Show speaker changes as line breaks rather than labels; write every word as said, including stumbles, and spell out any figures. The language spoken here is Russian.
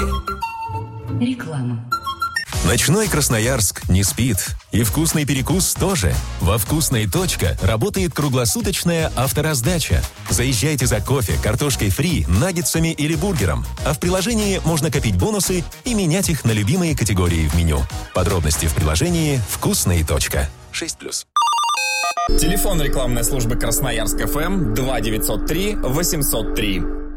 Реклама.
Ночной Красноярск не спит. И вкусный перекус тоже. Во «Вкусной. Точка» работает круглосуточная автораздача. Заезжайте за кофе, картошкой фри, наггетсами или бургером. А в приложении можно копить бонусы и менять их на любимые категории в меню. Подробности в приложении «Вкусной. Точка». шесть плюс.
Телефон рекламной службы Красноярск ФМ два девятьсот три восемьсот три.